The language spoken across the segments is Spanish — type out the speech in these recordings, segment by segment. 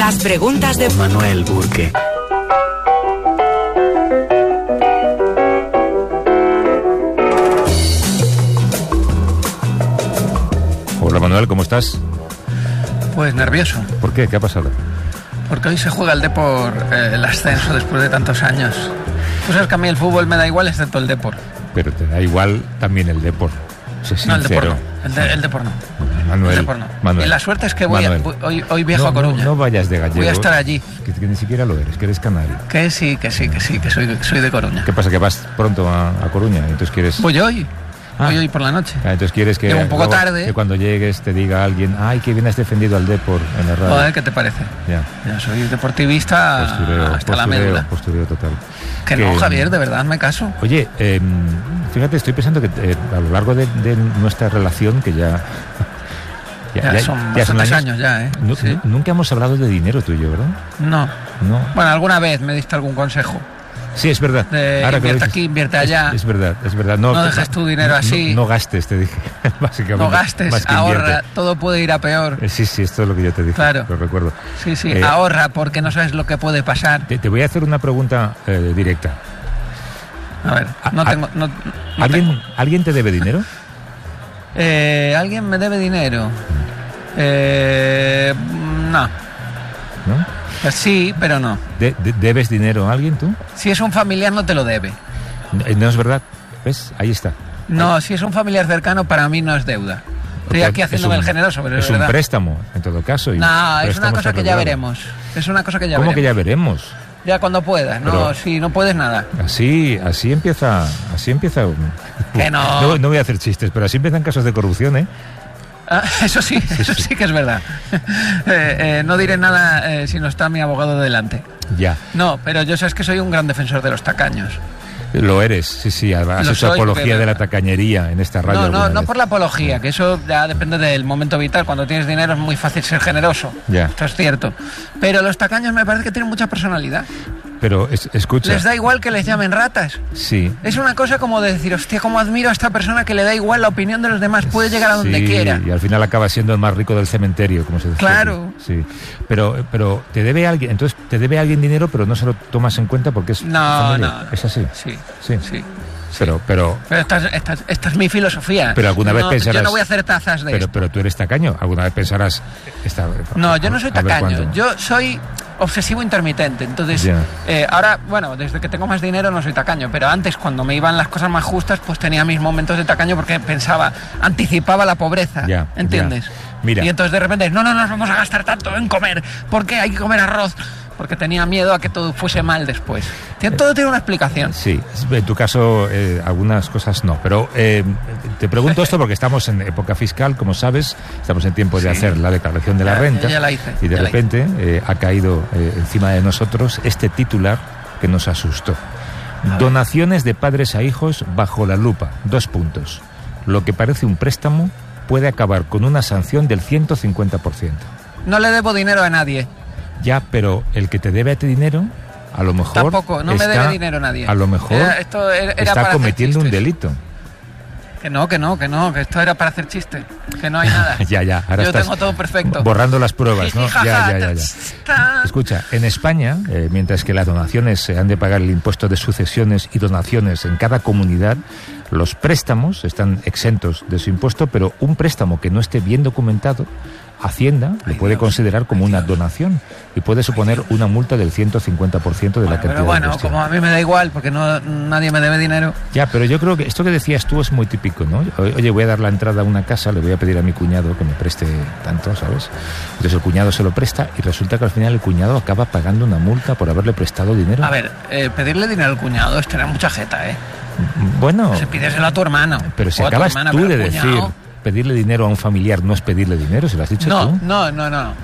Las preguntas de Manuel Burke. Hola Manuel, ¿cómo estás? Pues nervioso. ¿Por qué? ¿Qué ha pasado? Porque hoy se juega el Depor, el ascenso después de tantos años. Tú sabes que a mí el fútbol me da igual excepto el Depor. Pero te da igual también el Depor. Sé sincero. No, el Depor no. El Depor no. Manuel, El Depor no. Manuel. Y la suerte es que hoy viajo a Coruña. No vayas de gallego. Voy a estar allí. Que ni siquiera lo eres, que eres canario. Que sí, que soy de Coruña. ¿Qué pasa? ¿Que vas pronto a Coruña? Entonces quieres... Voy hoy. Voy hoy por la noche. Entonces quieres que... Llego un poco tarde. Que cuando llegues te diga alguien, ay, que bien has defendido al Depor en la radio. Joder, ¿qué te parece? Ya Soy deportivista hasta la médula. Postureo total. Que no, Javier, de verdad, me caso. Oye, fíjate, estoy pensando que a lo largo de nuestra relación, que ya son bastantes años ya, ¿eh? ¿Sí? Nunca hemos hablado de dinero tú y yo, ¿verdad? No. Bueno, alguna vez me diste algún consejo. Sí, es verdad. Ahora invierte aquí, invierte allá. Es verdad. No dejes tu dinero así. No gastes, te dije. Básicamente. No gastes, ahorra, todo puede ir a peor. Sí, esto es lo que yo te dije. Claro. Lo recuerdo. Sí, ahorra porque no sabes lo que puede pasar. Te voy a hacer una pregunta directa. A ver, ¿Alguien te debe dinero? ¿Alguien me debe dinero? No. ¿No? Sí, pero no. ¿Debes dinero a alguien tú? Si es un familiar no te lo debe. No es verdad. ¿Ves? Ahí está. No, si es un familiar cercano para mí no es deuda. Estoy aquí haciéndome el generoso, pero es un préstamo, en todo caso. No, es una cosa que ya veremos. ¿Cómo que ya veremos? Ya cuando puedas, no, si no puedes nada. Así empieza. Que no. No voy a hacer chistes, pero así empiezan casos de corrupción, ¿eh? Eso sí que es verdad. No diré nada si no está mi abogado delante. Ya. No, pero yo sabes que soy un gran defensor de los tacaños. Lo eres, sí. Has hecho apología de la tacañería en esta radio. No por la apología, que eso ya depende del momento vital. Cuando tienes dinero es muy fácil ser generoso. Ya. Esto es cierto. Pero los tacaños me parece que tienen mucha personalidad. Pero escucha. Les da igual que les llamen ratas. Sí. Es una cosa como de decir, hostia, cómo admiro a esta persona que le da igual la opinión de los demás, puede llegar a donde quiera. Y al final acaba siendo el más rico del cementerio, como se dice. Claro. Sí. Pero te debe alguien, entonces te debe alguien dinero, pero no se lo tomas en cuenta porque es familia. No. ¿Es así? Sí. Pero esta es mi filosofía. Pero alguna vez pensarás... Yo no voy a hacer tazas de esto. Pero tú eres tacaño. Alguna vez pensarás... No, yo no soy tacaño. Yo soy obsesivo intermitente. Entonces, ahora, bueno, desde que tengo más dinero no soy tacaño. Pero antes, cuando me iban las cosas más justas, pues tenía mis momentos de tacaño porque anticipaba la pobreza. ¿Entiendes? Mira. Y entonces de repente, no nos vamos a gastar tanto en comer. ¿Por qué hay que comer arroz? Porque tenía miedo a que todo fuese mal después. Todo tiene una explicación. Sí, en tu caso algunas cosas no, pero te pregunto esto porque estamos en época fiscal, como sabes, estamos en tiempo de hacer la declaración de la renta. Ya la hice. Y de repente ha caído encima de nosotros este titular que nos asustó. Donaciones de padres a hijos bajo la lupa. 2 puntos. Lo que parece un préstamo puede acabar con una sanción del 150%. No le debo dinero a nadie. Ya, pero el que te debe a ti dinero, a lo mejor... Tampoco, no me debe dinero a nadie. A lo mejor era está cometiendo un delito. Que esto era para hacer chiste. Que no hay nada. Ya, ahora yo tengo todo perfecto. Borrando las pruebas, ¿no? Ya. Escucha, en España, mientras que las donaciones se han de pagar el impuesto de sucesiones y donaciones en cada comunidad, los préstamos están exentos de su impuesto, pero un préstamo que no esté bien documentado, Hacienda lo puede considerar como una donación y puede suponer una multa del 150% de la cantidad. Pero bueno, como a mí me da igual, porque nadie me debe dinero. Ya, pero yo creo que esto que decías tú es muy típico, ¿no? Oye, voy a dar la entrada a una casa, le voy a pedir a mi cuñado que me preste tanto, ¿sabes? Entonces el cuñado se lo presta y resulta que al final el cuñado acaba pagando una multa por haberle prestado dinero. A ver, pedirle dinero al cuñado es tener mucha jeta, ¿eh? Bueno... Si pídeselo a tu hermano. Pero si acabas tú de decir... Pedirle dinero a un familiar no es pedirle dinero, ¿se lo has dicho tú? No.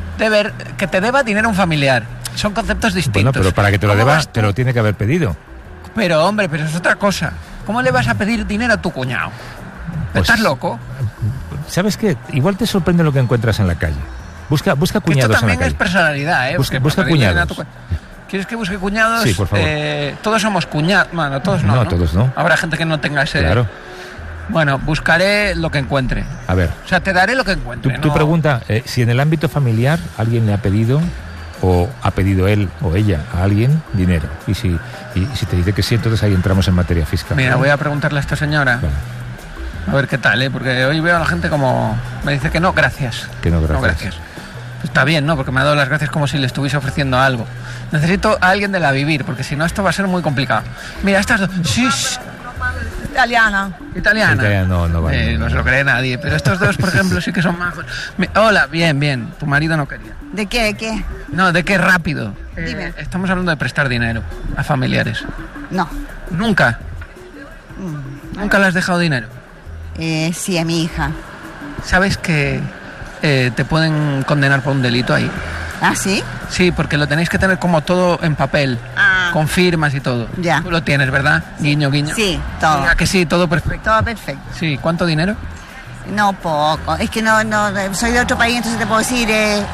Que te deba dinero a un familiar. Son conceptos distintos. Bueno, pero para que te lo deba, te lo tiene que haber pedido. Pero, hombre, es otra cosa. ¿Cómo le vas a pedir dinero a tu cuñado? Pues, ¿estás loco? ¿Sabes qué? Igual te sorprende lo que encuentras en la calle. Busca cuñados en la calle. Esto también es personalidad, ¿eh? Busca cuñados. ¿Quieres que busque cuñados? Sí, por favor. Todos somos cuñados. Bueno, todos no. No, todos no. Habrá gente que no tenga ese... Claro. Bueno, buscaré lo que encuentre. A ver. O sea, te daré lo que encuentre. Tú pregunta, si en el ámbito familiar alguien le ha pedido o ha pedido él o ella a alguien dinero. Y si te dice que sí, entonces ahí entramos en materia fiscal. Mira, voy a preguntarle a esta señora. Vale. A ver qué tal, porque hoy veo a la gente como... Me dice que no, gracias. Que no, gracias. No, gracias. Está bien, ¿no? Porque me ha dado las gracias como si le estuviese ofreciendo algo. Necesito a alguien de la vivir, porque si no esto va a ser muy complicado. Mira, estas dos... Sí, Italiana. No vale. No se lo cree nadie, pero estos dos, por ejemplo, sí que son majos. Hola, bien. Tu marido no quería. ¿De qué? No, ¿de qué? Rápido. Dime. Estamos hablando de prestar dinero a familiares. No. ¿Nunca? ¿Nunca le has dejado dinero? Sí, a mi hija. ¿Sabes que te pueden condenar por un delito ahí? ¿Ah, sí? Sí, porque lo tenéis que tener como todo en papel, con firmas y todo. Ya. Tú lo tienes, ¿verdad? Guiño. Sí, todo. ¿A que sí? Todo perfecto. Todo perfecto. Sí, ¿cuánto dinero? No, poco. Es que no soy de otro país, entonces te puedo decir...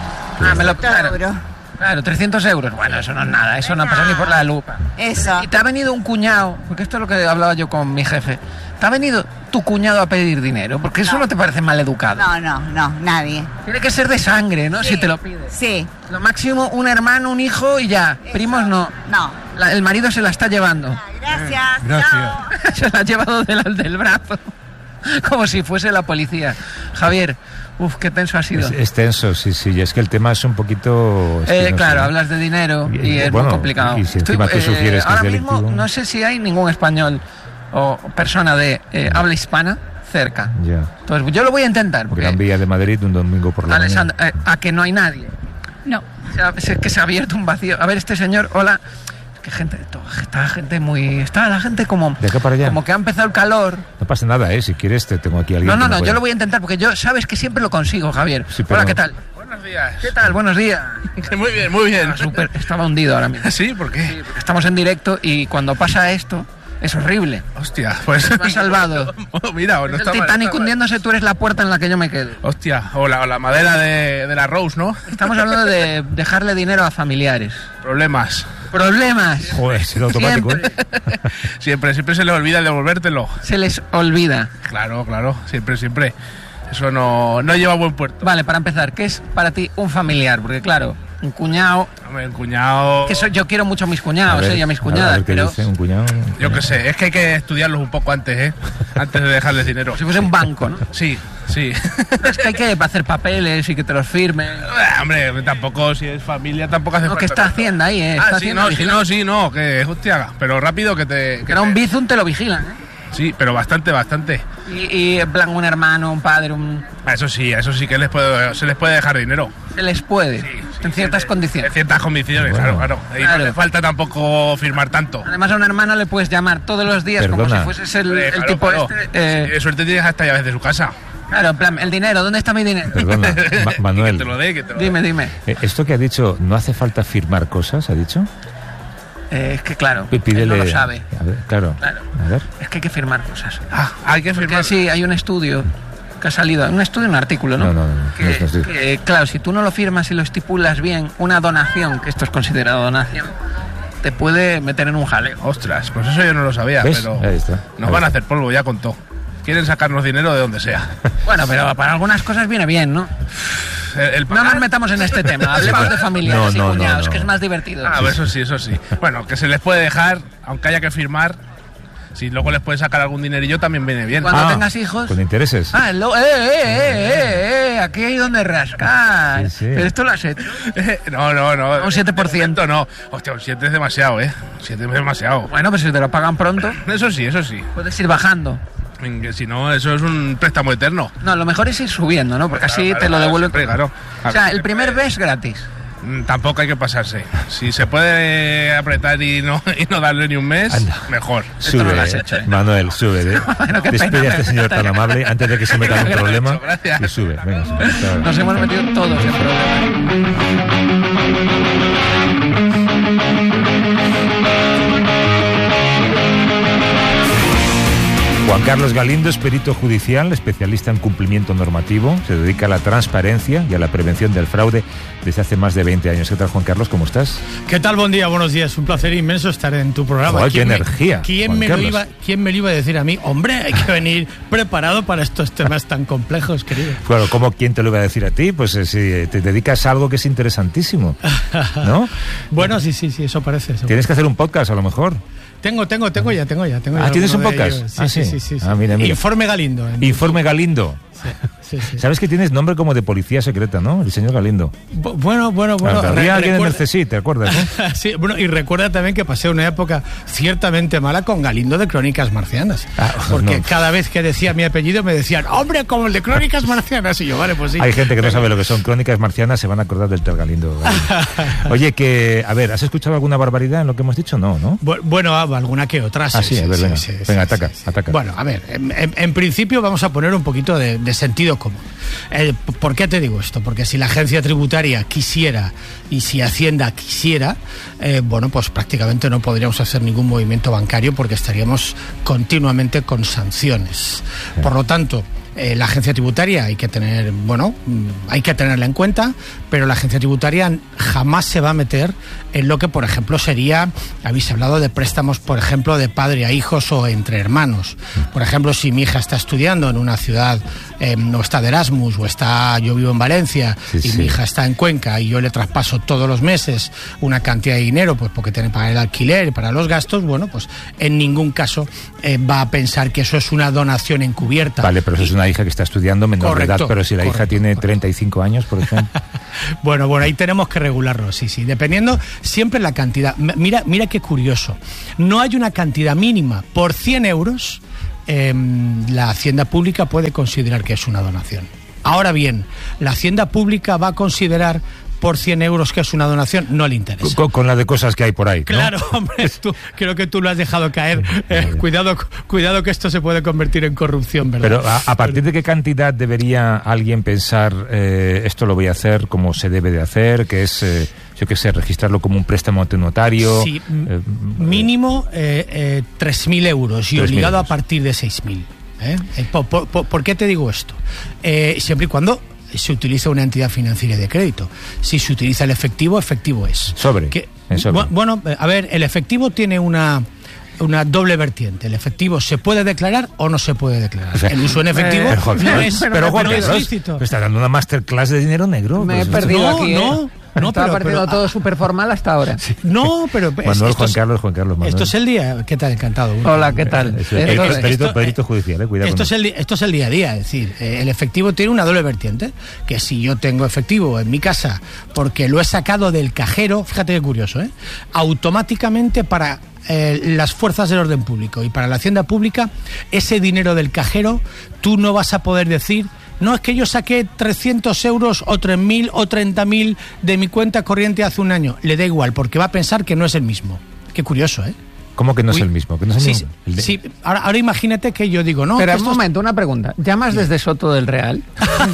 Claro, 300 euros. Bueno, eso no es nada, eso no pasa ni por la lupa. Eso. Y te ha venido un cuñado, porque esto es lo que hablaba yo con mi jefe. ¿Te ha venido tu cuñado a pedir dinero? Porque eso no te parece mal educado. No, nadie. Tiene que ser de sangre, ¿no? Sí. Si te lo pide. Sí. Lo máximo, un hermano, un hijo y ya. Eso. Primos no. No. El marido se la está llevando. Gracias. Se la ha llevado del brazo. Como si fuese la policía. Javier, qué tenso ha sido. Es tenso, sí. Y es que el tema es un poquito... claro, hablas de dinero y es muy complicado. Y si encima tú sugieres que es delictivo... Ahora mismo no sé si hay ningún español o persona de habla hispana cerca. Ya. Entonces yo lo voy a intentar. Gran Vía de Madrid un domingo por la mañana. ¿A que no hay nadie? No. Es que se ha abierto un vacío. A ver, este señor, hola... Que está la gente como de acá para allá. Como que ha empezado el calor. No pasa nada, si quieres te tengo aquí a alguien. No, yo lo voy a intentar porque yo sabes que siempre lo consigo, Javier. Sí, pero... Hola, ¿qué tal? Buenos días. ¿Qué tal? Buenos días. Muy bien. Estaba hundido ahora mismo. ¿Sí? ¿Por qué? Sí, porque estamos en directo y cuando pasa esto es horrible. Hostia, pues me has salvado. Mira, no el está Titanic mal, hundiéndose, tú eres la puerta en la que yo me quedo. Hostia, o la madera de la Rose, ¿no? Estamos hablando de dejarle dinero a familiares. Problemas. Joder, es automático. Siempre se les olvida devolvértelo. Se les olvida. Claro, siempre. Eso no lleva a buen puerto. Vale, para empezar, ¿qué es para ti un familiar? Porque claro, un cuñado... Hombre, un cuñado... Yo quiero mucho a mis cuñados, y a mis cuñadas, pero... Dice, un cuñado, yo qué sé, es que hay que estudiarlos un poco antes, antes de dejarles dinero. Si fuese un banco, ¿no? Sí. Es que hay que hacer papeles y que te los firmen. Hombre, tampoco, si es familia, tampoco hace falta. Que está Hacienda ahí, No, que hostia, pero rápido que te... Que un bizum te lo vigilan, Sí, pero bastante. Y en plan un hermano, un padre, Eso sí que se les puede dejar dinero. Se les puede, sí, en ciertas condiciones. En ciertas condiciones, bueno. claro. Y no le falta tampoco firmar tanto. Además a un hermano le puedes llamar todos los días. Perdona. Como si fueses el tipo De suerte tienes hasta llaves de su casa. Claro, en plan, el dinero, ¿dónde está mi dinero? Perdona, Manuel. Que te lo dé. Dime. Esto que ha dicho, ¿no hace falta firmar cosas, ha dicho? Es que claro, Pídele, él no lo sabe. A ver, claro. A ver. Es que hay que firmar cosas. Hay que firmar. Porque sí, hay un estudio que ha salido, un artículo, ¿no? No. Que, claro, si tú no lo firmas y lo estipulas bien, una donación, que esto es considerado donación, te puede meter en un jaleo. Ostras, pues eso yo no lo sabía, ¿ves? Pero ahí está. Nos van a hacer polvo, ya contó. Quieren sacarnos dinero de donde sea. Bueno, pero para algunas cosas viene bien, ¿no? No nos metamos en este tema, hablemos de familiares y cuñados, que es más divertido. Eso sí. Bueno, que se les puede dejar, aunque haya que firmar. Si luego les puedes sacar algún dinerillo también viene bien. Cuando tengas hijos. Con intereses. Aquí hay donde rascar. Sí. Pero esto lo has hecho. No. Un 7%. No. Hostia, un 7 es demasiado, 7 es demasiado. Bueno, pues si te lo pagan pronto. Eso sí. Puedes ir bajando. Si no, eso es un préstamo eterno. No, lo mejor es ir subiendo, ¿no? Porque así te lo devuelven. Claro. O sea, el primer mes gratis. Tampoco hay que pasarse. Si se puede apretar y no darle ni un mes, mejor. Sube, esto no lo has hecho, Manuel, sube. Bueno, despide a este señor tan amable antes de que se meta en un problema. Gracias. Y sube. Venga, sube. Nos hemos metido todos en problemas. Juan Carlos Galindo es perito judicial, especialista en cumplimiento normativo, se dedica a la transparencia y a la prevención del fraude desde hace más de 20 años. ¿Qué tal, Juan Carlos? ¿Cómo estás? ¿Qué tal? Buen día, buenos días. Un placer inmenso estar en tu programa. ¡Qué energía! ¿Quién me lo iba a decir a mí? Hombre, hay que venir preparado para estos temas tan complejos, querido. Claro, ¿cómo quién te lo iba a decir a ti? Pues si te dedicas a algo que es interesantísimo, ¿no? Bueno, sí, eso parece. Tienes que hacer un podcast, a lo mejor. Tengo ya. ¿Tienes un podcast? Sí. Mira. Informe Galindo. Informe Galindo. Sí. Sabes que tienes nombre como de policía secreta, ¿no? El señor Galindo. Bueno. Había alguien en el CSI, ¿te acuerdas? ¿No? Sí, bueno, y recuerda también que pasé una época ciertamente mala con Galindo de Crónicas Marcianas. Porque cada vez que decía mi apellido me decían, hombre, como el de Crónicas Marcianas. Y yo, vale, pues sí. Hay gente que no sabe lo que son Crónicas Marcianas, se van a acordar del tal Galindo. Oye, a ver, ¿has escuchado alguna barbaridad en lo que hemos dicho? No. Bueno, alguna que otra. Sí, a ver, venga, ataca. Bueno, a ver, en principio vamos a poner un poquito de sentido común. ¿Por qué te digo esto? Porque si la agencia tributaria quisiera y si Hacienda quisiera, bueno, pues prácticamente no podríamos hacer ningún movimiento bancario porque estaríamos continuamente con sanciones. Por lo tanto, la agencia tributaria hay que tenerla en cuenta, pero la agencia tributaria jamás se va a meter en lo que, por ejemplo, habéis hablado de préstamos, por ejemplo, de padre a hijos o entre hermanos. Por ejemplo, si mi hija está estudiando en una ciudad, o está de Erasmus, yo vivo en Valencia, mi hija está en Cuenca y yo le traspaso todos los meses una cantidad de dinero, pues porque tiene para el alquiler y para los gastos, bueno, pues en ningún caso va a pensar que eso es una donación encubierta. Vale, pero eso es una hija que está estudiando menor de edad, pero si la hija tiene 35 años, por ejemplo. Bueno, ahí tenemos que regularlo, sí, dependiendo siempre la cantidad. Mira qué curioso. No hay una cantidad mínima. Por 100 euros, la Hacienda Pública puede considerar que es una donación. Ahora bien, la Hacienda Pública va a considerar por 100 euros que es una donación, no le interesa. Con la de cosas que hay por ahí, ¿no? Claro, hombre, creo que tú lo has dejado caer. Cuidado que esto se puede convertir en corrupción, ¿verdad? Pero ¿a partir de qué cantidad debería alguien pensar esto lo voy a hacer como se debe de hacer, que es, yo qué sé, registrarlo como un préstamo ante notario? Sí, mínimo 3.000 euros y obligado a partir de 6.000. ¿Por qué te digo esto? Siempre y cuando se utiliza una entidad financiera de crédito. Si se utiliza el efectivo es. Sobre. Bueno, a ver, el efectivo tiene una doble vertiente. El efectivo se puede declarar o no se puede declarar. O sea, el uso en efectivo no es lícito. Está dando una masterclass de dinero negro. Me he perdido aquí. Estaba partido todo súper formal hasta ahora. Sí. No, pero... Juan Carlos. Manuel. Esto es el día... ¿Qué tal? Encantado. Hola, ¿qué tal? Perito judicial, cuidado. Esto es el día a día. Es decir, el efectivo tiene una doble vertiente. Que si yo tengo efectivo en mi casa porque lo he sacado del cajero, fíjate qué curioso, automáticamente para las fuerzas del orden público y para la Hacienda Pública, ese dinero del cajero, tú no vas a poder decir... No, es que yo saqué 300 euros o 3.000 o 30.000 de mi cuenta corriente hace un año. Le da igual, porque va a pensar que no es el mismo. Qué curioso, ¿eh? ¿Cómo que no es el mismo? ¿Que no es el mismo? Sí. Ahora imagínate que yo digo, no... Pero un momento, una pregunta. ¿Llamas desde Soto del Real?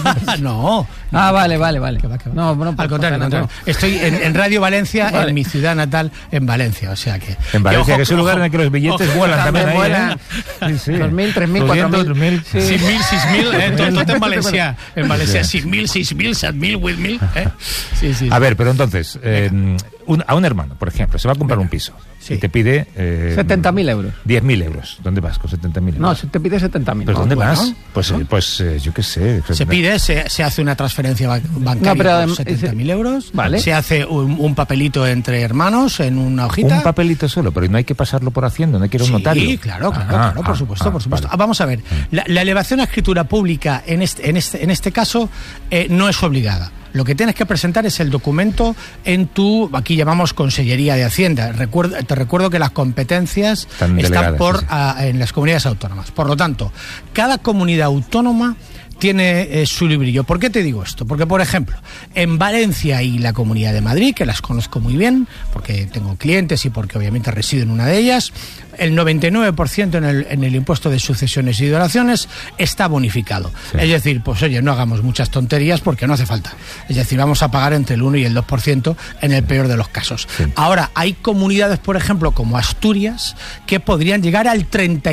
No. Vale. ¿Qué va? No, al contrario. Estoy en Radio Valencia, en mi ciudad natal, en Valencia, o sea que... En Valencia, que es un lugar en el que los billetes vuelan también ahí, vuelan. Sí. 2.000, 3.000, 4.000. 5.000, 6.000, todo en Valencia. En Valencia, 5.000, 7.000, 8.000. Sí. A ver, pero entonces, a un hermano, por ejemplo, se va a comprar un piso. Sí. Y te pide... 70.000 euros. 10.000 euros. ¿Dónde vas con 70.000 euros? No, te pide 70.000. ¿Pero dónde vas? Pues yo qué sé. Se hace una transferencia bancaria por 70.000 euros. Vale. Se hace un papelito entre hermanos en una hojita. Un papelito solo, pero no hay que pasarlo por Hacienda, no hay que ir a un notario. Sí, claro, por supuesto. Vale. Vamos a ver, la elevación a escritura pública en este caso no es obligada. Lo que tienes que presentar es el documento aquí llamamos Consellería de Hacienda. Te recuerdo que las competencias están en las comunidades autónomas. Por lo tanto, cada comunidad autónoma tiene su librillo. ¿Por qué te digo esto? Porque, por ejemplo, en Valencia y la Comunidad de Madrid, que las conozco muy bien, porque tengo clientes y porque obviamente resido en una de ellas, el 99% en el impuesto de sucesiones y donaciones está bonificado. Sí. Es decir, pues oye, no hagamos muchas tonterías porque no hace falta. Es decir, vamos a pagar entre el 1 y el 2% en el peor de los casos. Sí. Ahora, hay comunidades, por ejemplo, como Asturias, que podrían llegar al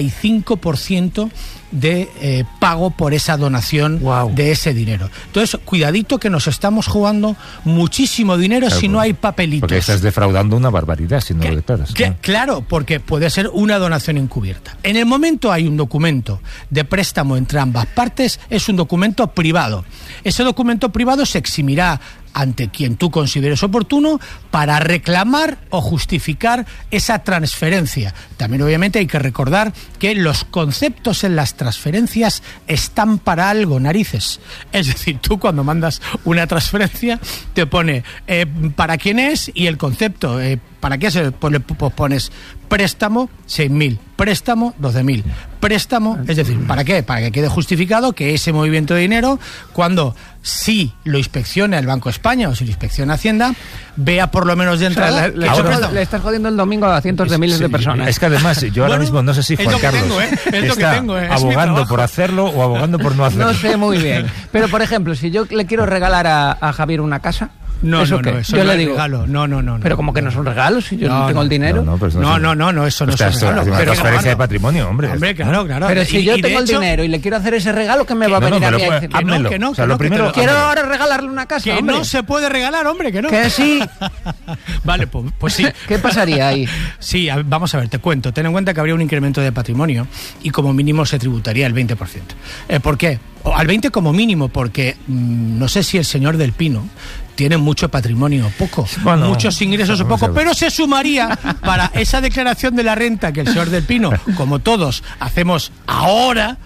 35% de pago por esa donación de ese dinero. Entonces, cuidadito que nos estamos jugando muchísimo dinero si no hay papelitos. Porque estás defraudando una barbaridad si no lo declaras. Claro, porque puede ser una donación encubierta. En el momento hay un documento de préstamo entre ambas partes, es un documento privado. Ese documento privado se eximirá ante quien tú consideres oportuno para reclamar o justificar esa transferencia. También obviamente hay que recordar que los conceptos en las transferencias están para algo, narices. Es decir, tú cuando mandas una transferencia te pone para quién es y el concepto, ¿para qué se pues pones préstamo 6.000, préstamo 12.000, préstamo, es decir, ¿para qué? Para que quede justificado que ese movimiento de dinero, cuando si lo inspecciona el Banco de España o si lo inspecciona Hacienda, vea por lo menos de entrada. Le estás jodiendo el domingo a cientos de miles de personas. Es que además, yo ahora mismo no sé si Juan Carlos está abogando por hacerlo o abogando por no hacerlo. No sé muy bien. Pero, por ejemplo, si yo le quiero regalar a Javier una casa, no, ¿eso no, eso yo no le digo, regalo. No. Pero como que no es un regalo si yo no tengo el dinero. No, eso no es un regalo. Pero transferencia de patrimonio, hombre. Hombre, claro. Pero si yo tengo el dinero y le quiero hacer ese regalo, ¿qué me va a venir a mí a decir? Que no. Quiero ahora regalarle una casa, que hombre. No se puede regalar, hombre, que no. Que sí. Vale, pues sí. ¿Qué pasaría ahí? Sí, vamos a ver, te cuento. Ten en cuenta que habría un incremento de patrimonio y como mínimo se tributaría el 20%. ¿Por qué? Al 20% como mínimo, porque no sé si el señor del Pino tiene mucho patrimonio o poco, muchos ingresos o poco, pero se sumaría para esa declaración de la renta que el señor del Pino, como todos, hacemos ahora,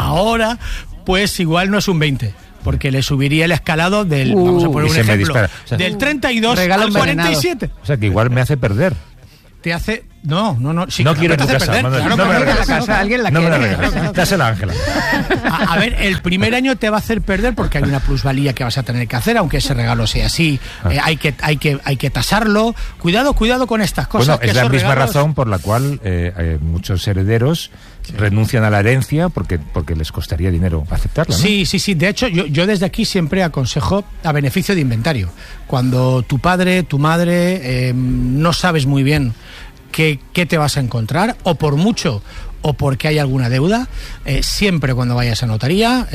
pues igual no es un 20%. Porque le subiría el escalado del, vamos a poner un ejemplo, del 32 al 47. O sea, que igual me hace perder. Te hace... No. Sí, no quiero tu casa. Perder, no me la casa. Alguien la quiere. No me la regales. Dásela a Ángela. A ver, el primer año te va a hacer perder porque hay una plusvalía que vas a tener que hacer, aunque ese regalo sea así. Hay que tasarlo. Cuidado con estas cosas. Bueno, es la misma razón por la cual muchos herederos renuncian a la herencia porque les costaría dinero aceptarla, ¿no? Sí. De hecho, yo desde aquí siempre aconsejo a beneficio de inventario. Cuando tu padre, tu madre, no sabes muy bien qué te vas a encontrar, o por mucho o porque hay alguna deuda, siempre cuando vayas a notaría,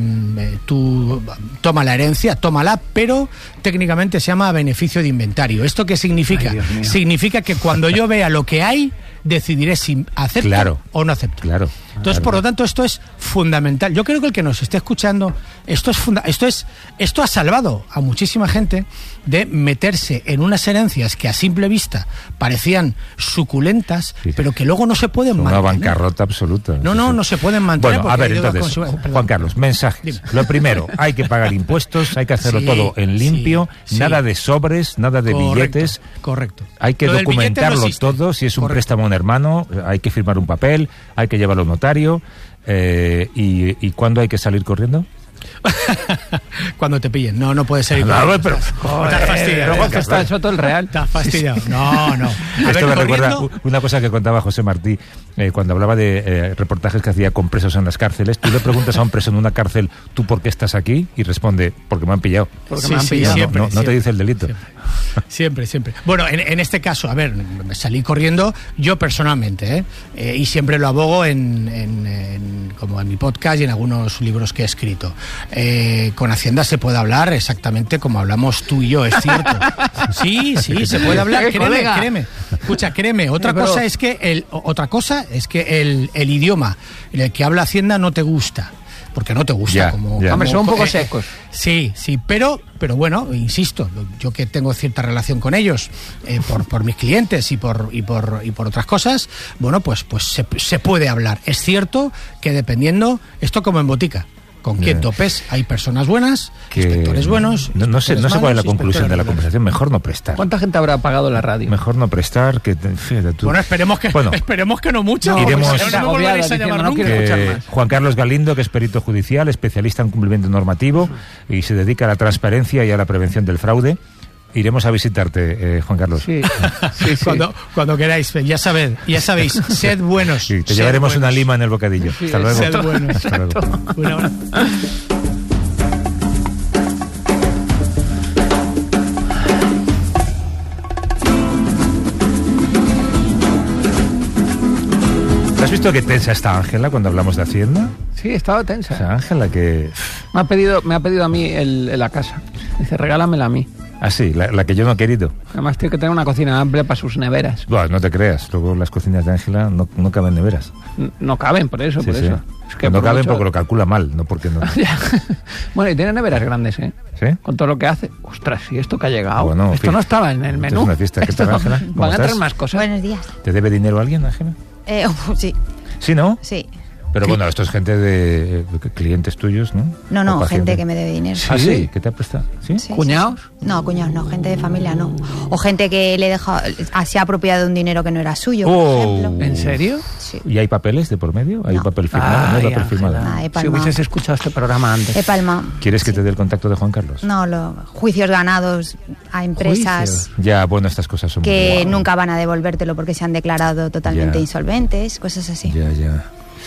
tú toma la herencia, tómala, pero técnicamente se llama beneficio de inventario. ¿Esto qué significa? Significa que cuando yo vea lo que hay, decidiré si acepto o no acepto. Entonces, por lo tanto, esto es fundamental. Yo creo que el que nos esté escuchando, esto ha salvado a muchísima gente de meterse en unas herencias que a simple vista parecían suculentas, pero que luego no se pueden mantener. Una bancarrota absoluta. No se pueden mantener. Bueno, a ver, entonces, Juan Carlos, mensajes. Dime. Lo primero, hay que pagar impuestos, hay que hacerlo todo en limpio, nada de sobres, nada de billetes. Correcto. Hay que documentarlo todo, si es un préstamo a un hermano, hay que firmar un papel, hay que llevarlo a un notario. ¿Y cuándo hay que salir corriendo? Cuando te pillen. No puede ser igual. Pero estás fastidiado. Luego que está hecho todo el real. Estás fastidiado. No. Esto me recuerda una cosa que contaba José Martí cuando hablaba de reportajes que hacía con presos en las cárceles. Tú le preguntas a un preso en una cárcel, ¿tú por qué estás aquí? Y responde, porque me han pillado. Porque me han pillado. Siempre, no te dice el delito. Siempre. Bueno, en este caso, a ver, me salí corriendo yo personalmente, y siempre lo abogo como en mi podcast y en algunos libros que he escrito. Con Hacienda se puede hablar exactamente como hablamos tú y yo, es cierto. Sí, se puede hablar, créeme. Escucha, créeme. Otra cosa es que el idioma en el que habla Hacienda no te gusta. Porque no te gusta. Hombre, son un poco secos. Sí, pero bueno, insisto, yo que tengo cierta relación con ellos, por mis clientes y por otras cosas, bueno, pues se puede hablar. Es cierto que dependiendo, esto como en botica, con quien topes, hay personas buenas, inspectores buenos. No sé cuál es la conclusión de la conversación. Mejor no prestar. ¿Cuánta gente habrá pagado la radio? Mejor no prestar. Fíjate tú. Bueno, esperemos que no mucho. Iremos no me volveréis a llamar nunca. Juan Carlos Galindo, que es perito judicial, especialista en cumplimiento normativo y se dedica a la transparencia y a la prevención del fraude. Iremos a visitarte, Juan Carlos. Sí. Cuando queráis, ya sabéis, sed buenos. Sí, te llevaremos una lima en el bocadillo. Sí, hasta luego. Sed buenos. Hasta luego. Un abrazo. ¿Has visto qué tensa está Ángela cuando hablamos de Hacienda? Sí, estaba tensa. O sea, Ángela que... Me ha pedido a mí la casa. Dice, regálamela a mí. Ah, sí, la que yo no he querido. Además tiene que tener una cocina amplia para sus neveras. Bueno, no te creas, luego las cocinas de Ángela no caben neveras. No caben, por eso. Sí. Es que no caben mucho... porque lo calcula mal, no porque no. Bueno, y tiene neveras grandes, ¿eh? ¿Sí? Con todo lo que hace. Ostras, ¿y esto que ha llegado? Bueno, esto no estaba en el menú. Es una fiesta. ¿Qué tal, Ángela? Van a traer más cosas. Buenos días. ¿Te debe dinero alguien, Ángela? Sí. ¿Sí, no? Sí. Pero bueno, esto es gente de clientes tuyos, ¿no? No, gente que me debe dinero. ¿Ah, sí? ¿Qué te ha prestado? ¿Sí? Sí, ¿Cuñados? Sí. No, cuñados no, gente de familia no. O gente que le deja, se ha apropiado de un dinero que no era suyo, por ejemplo. ¿En serio? Sí. ¿Y hay papeles de por medio? ¿Hay No. papel firmado? ¿No hay papel firmado? Si hubieses escuchado este programa antes. He palmado. ¿Quieres que te dé el contacto de Juan Carlos? No, juicios ganados a empresas Ya, bueno, estas cosas son que muy... nunca van a devolvértelo porque se han declarado totalmente Ya. insolventes, cosas así. Ya.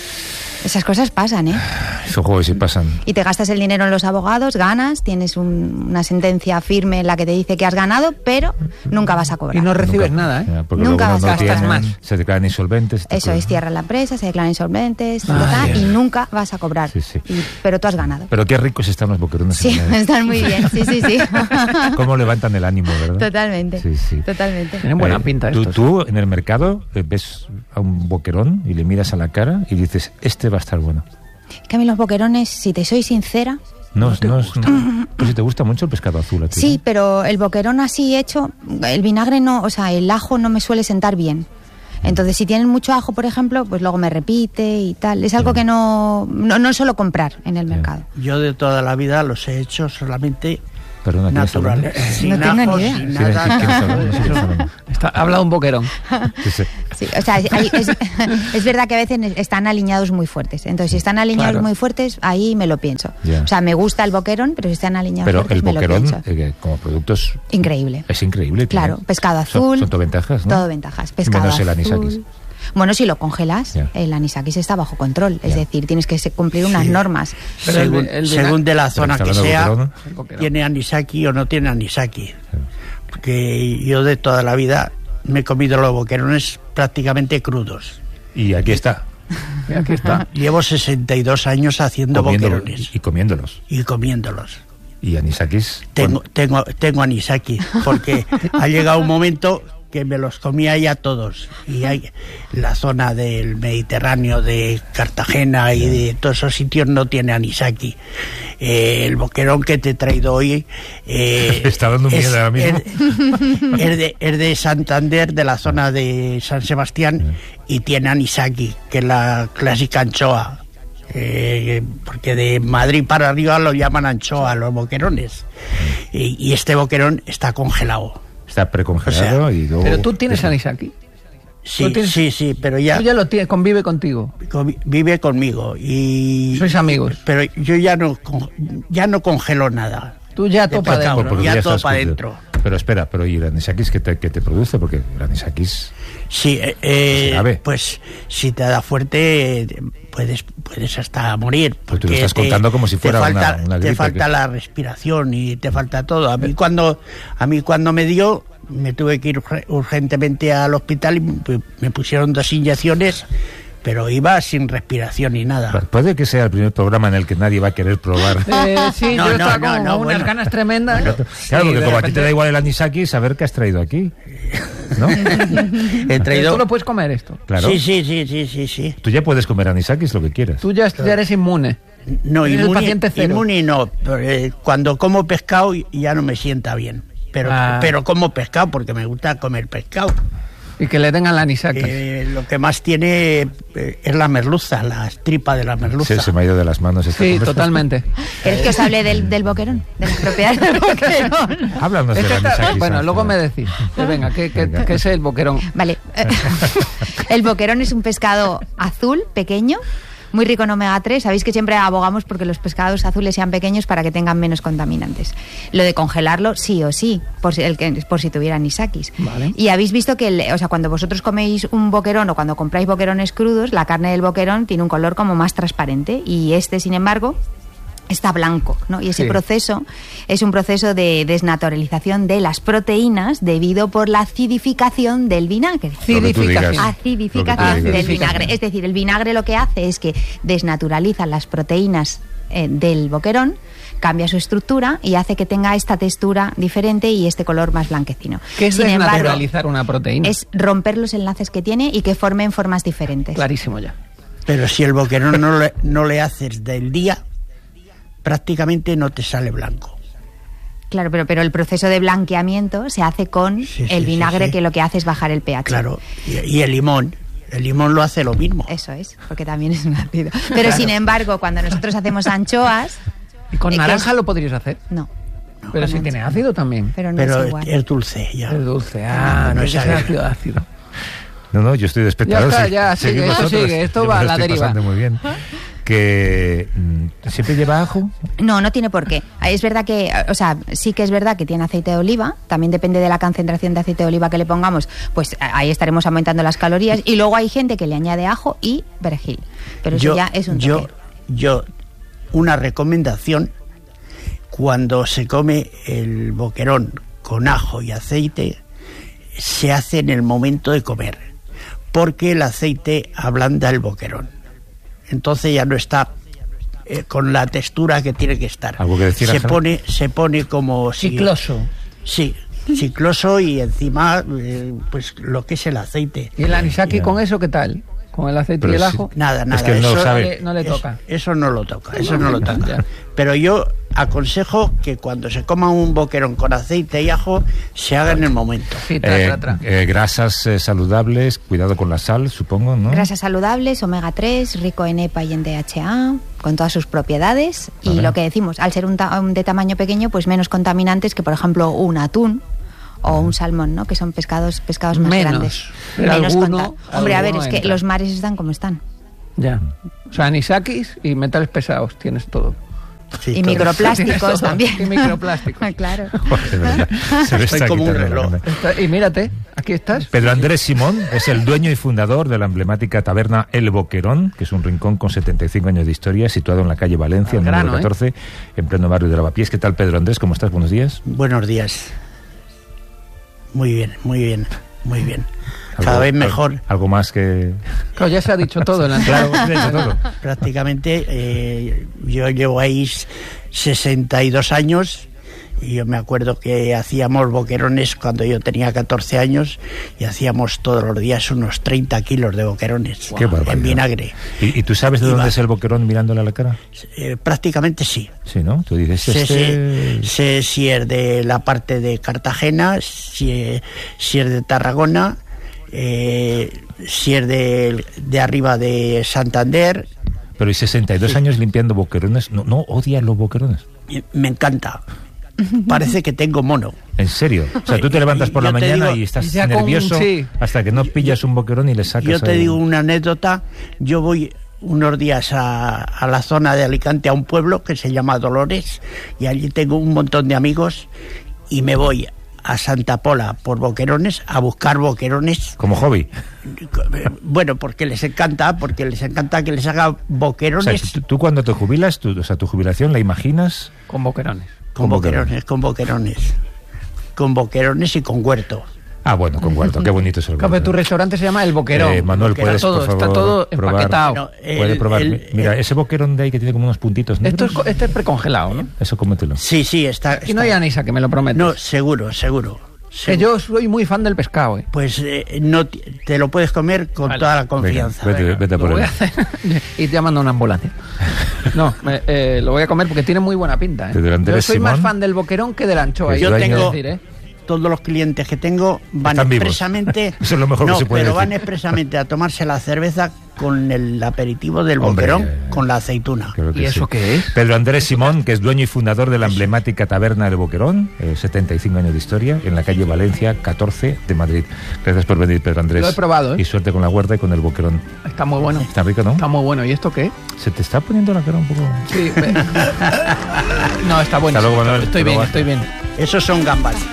Esas cosas pasan, ¿eh? Esos juegos sí pasan. Y te gastas el dinero en los abogados, ganas, tienes una sentencia firme en la que te dice que has ganado, pero nunca vas a cobrar. Y no recibes Nunca. nada, ¿eh? Ya, porque Nunca luego vas a gastar más. Se declaran insolventes. Eso es, cierran la empresa, se declaran insolventes, ya. y nunca vas a cobrar. Sí. Pero tú has ganado. Pero qué ricos están los boquerones. Sí, están muy bien, sí. Cómo levantan el ánimo, ¿verdad? Totalmente. Sí. Totalmente. Tienen buena pinta estos. Tú en el mercado ves a un boquerón y le miras a la cara y dices, este va a estar bueno. Que a mí los boquerones, si te soy sincera... Pues si te gusta mucho el pescado azul a ti, Sí, ¿no? pero el boquerón así hecho, el vinagre no, o sea, el ajo no me suele sentar bien. Entonces, si tienen mucho ajo, por ejemplo, pues luego me repite y tal. Es algo que no suelo comprar en el mercado. Yo de toda la vida los he hecho solamente Perdona, ¿quién está hablando? naturales. No tengo ni ajos, idea. sin ¿Quién nada. está hablando? Sí, ¿quién está hablando? Habla un boquerón. Sí. Sí, o sea, es verdad que a veces están alineados muy fuertes. Entonces, si están alineados Claro. muy fuertes, ahí me lo pienso. Ya. O sea, me gusta el boquerón, pero si están alineados Pero fuertes, el me lo boquerón, pienso. como producto, Increíble. es increíble. Claro, tiene- pescado azul. Son todo ventajas, ¿no? Todo ventajas. Pescado Menos el azul. anisakis. Bueno, si lo congelas, Ya. el anisakis está bajo control. Es Ya. decir, tienes que cumplir unas normas. Pero según de la zona está que hablando de sea, boquerón. tiene anisaki o no tiene anisaki. Porque yo de toda la vida me he comido los boquerones prácticamente crudos. Y aquí está. Y aquí está. Llevo 62 años haciendo Comiéndolo- boquerones y comiéndolos. y comiéndolos. Y anisakis. Tengo anisaki, porque ha llegado un momento que me los comía ya todos. Y hay la zona del Mediterráneo, de Cartagena y de todos esos sitios no tiene anisaki. El boquerón que te he traído hoy Está dando miedo ahora mismo. es de Santander, de la zona de San Sebastián, y tiene anisaki, que es la clásica anchoa. Porque de Madrid para arriba lo llaman anchoa, los boquerones. Y este boquerón está congelado. Está precongelado O sea, y luego... Pero tú tienes anisaki. Sí, ¿Lo tienes? sí, pero ya, Tú ya lo tienes, convive contigo. vive conmigo. Y Sois amigos. pero yo ya no congelo nada. Tú ya topa pescado, dentro. porque ya estás todo para cocido. adentro. Pero espera, ¿y el anisakis qué te produce? Porque el anisakis... Sí, grave. pues si te da fuerte puedes hasta morir. Pues tú lo porque estás contando como si fuera una gripe, te falta que- la respiración y te falta todo. A mí cuando me dio, me tuve que ir urgentemente al hospital y me pusieron 2 inyecciones, pero iba sin respiración ni nada. Puede que sea el primer programa en el que nadie va a querer probar. Sí, No, yo no, estaba no, con no, unas bueno. ganas tremendas. Claro, Sí, porque de como a ti repente- te da igual el anisakis, saber qué has traído aquí. ¿No? He traído... Tú no puedes comer esto. Claro. Sí. Tú ya puedes comer anisakis lo que quieras. Tú ya eres inmune. No, Eres el paciente cero. inmune no. Pero, cuando como pescado ya no me sienta bien. Pero como pescado porque me gusta comer pescado. Y que le den al anisakis. Lo que más tiene es la merluza, la tripa de la merluza. Se me ha ido de las manos esta Sí, conversación. totalmente. ¿Queréis que os hable del boquerón? De las propiedades del boquerón. Háblanos Es del que está- anisakis. bueno, Ángela. luego me decís. Venga, ¿qué es el boquerón? Vale. El boquerón es un pescado azul, pequeño, muy rico en omega 3. Sabéis que siempre abogamos porque los pescados azules sean pequeños para que tengan menos contaminantes. Lo de congelarlo sí o sí, por si tuvieran anisakis. Vale. Y habéis visto que, cuando vosotros coméis un boquerón o cuando compráis boquerones crudos, la carne del boquerón tiene un color como más transparente y sin embargo, está blanco, ¿no? Y ese proceso es un proceso de desnaturalización de las proteínas debido por la acidificación del vinagre. Acidificación del vinagre. Es decir, el vinagre lo que hace es que desnaturaliza las proteínas del boquerón, cambia su estructura y hace que tenga esta textura diferente y este color más blanquecino. ¿Qué es desnaturalizar una proteína? Es romper los enlaces que tiene y que formen formas diferentes. Clarísimo ya. Pero si el boquerón no le haces del día, prácticamente no te sale blanco. Claro, pero el proceso de blanqueamiento se hace con el vinagre, que lo que hace es bajar el pH. Claro, y el limón lo hace lo mismo. Eso es, porque también es un ácido. Pero sin embargo, cuando nosotros hacemos anchoas... ¿Y con naranja lo podrías hacer? No. Pero si tiene ácido también. Pero no es igual. Es dulce, ya. Es dulce, no es ácido. No, yo estoy de espectador. Ya sigue, esto va a la deriva. Pasando muy bien. Que siempre lleva ajo. No tiene por qué. Es verdad que, sí que es verdad que tiene aceite de oliva, también depende de la concentración de aceite de oliva que le pongamos, pues ahí estaremos aumentando las calorías, y luego hay gente que le añade ajo y perejil, pero eso ya es un toque. Yo una recomendación: cuando se come el boquerón con ajo y aceite, se hace en el momento de comer, porque el aceite ablanda el boquerón. Entonces ya no está con la textura que tiene que estar. ¿Algo que decir, se pone como chicloso. Sí, chicloso, y encima pues lo que es el aceite. ¿Y el anisaki con eso qué tal? ¿Con el aceite y el ajo? Nada. Es que eso no le toca. Eso no lo toca. Pero yo aconsejo que cuando se coma un boquerón con aceite y ajo, se haga en el momento. Sí, grasas saludables, cuidado con la sal, supongo, ¿no? Grasas saludables, omega 3, rico en EPA y en DHA, con todas sus propiedades. Y lo que decimos, al ser de tamaño pequeño, pues menos contaminantes que, por ejemplo, un atún o un salmón, ¿no? Que son pescados más grandes. Menos Hombre, a ver, es que los mares están como están. Ya. O sea, anisakis y metales pesados, tienes todo. Sí, y todo. Microplásticos también. Y microplásticos. Claro. De verdad, se me está como un reloj. Y mírate, aquí estás. Pedro Andrés Simón es el dueño y fundador de la emblemática taberna El Boquerón, que es un rincón con 75 años de historia, situado en la calle Valencia, en el número 14, en pleno barrio de Lavapiés. ¿Qué tal, Pedro Andrés? ¿Cómo estás? Buenos días. Buenos días. Muy bien. Cada vez mejor. Algo más que... Claro, ya se ha dicho todo en la entrada. Todo. Prácticamente yo llevo ahí 62 años, y yo me acuerdo que hacíamos boquerones cuando yo tenía 14 años, y hacíamos todos los días unos 30 kilos de boquerones. Qué barbaridad. En vinagre. ¿Y tú sabes de dónde es el boquerón mirándole a la cara? Prácticamente sí. Sí, ¿no? Tú dices... Sé si es de la parte de Cartagena, si es de Tarragona, si es de arriba de Santander. Pero ¿y 62 años limpiando boquerones? ¿No odias los boquerones? Me encanta. Parece que tengo mono. ¿En serio? O sea, tú te levantas por la mañana y estás nervioso hasta que no pillas un boquerón y le sacas. Yo te digo una anécdota. Yo voy unos días a la zona de Alicante, a un pueblo que se llama Dolores, y allí tengo un montón de amigos, y me voy a Santa Pola por boquerones, a buscar boquerones. ¿Como hobby? Bueno, porque les encanta que les haga boquerones. O sea, tú cuando te jubilas, tu jubilación la imaginas... Con boquerones. Con boquerones y con huerto. Ah, bueno, con huerto, qué bonito es el huerto. Tu restaurante se llama El Boquerón. Manuel, puedes, por favor, está todo empaquetado. Puedes probar. Mira, ese boquerón de ahí que tiene como unos puntitos negros. Este es precongelado, ¿no? Eso cómetelo. Sí, está. Y no hay anisa, que me lo prometes. No, seguro. Que yo soy muy fan del pescado, Pues no te lo puedes comer con toda la confianza. Venga, vete por él. Y te mando una ambulancia. No, lo voy a comer porque tiene muy buena pinta. Yo soy más fan del boquerón que de la anchoa. Yo tengo todos los clientes que tengo van expresamente. Eso es lo mejor que se puede decir. Van expresamente a tomarse la cerveza con el aperitivo del Boquerón, con la aceituna. ¿Y eso qué es? Pedro Andrés Simón, que es dueño y fundador de la emblemática taberna del Boquerón, 75 años de historia, en la calle Valencia 14 de Madrid. Gracias por venir, Pedro Andrés. Lo he probado, ¿eh? Y suerte con la huerta y con el Boquerón. Está muy bueno. Está rico, ¿no? Está muy bueno. ¿Y esto qué? ¿Se te está poniendo la cara un poco? Sí. No, está bueno. Hasta luego, Manuel. Estoy bien. Esos son gambas.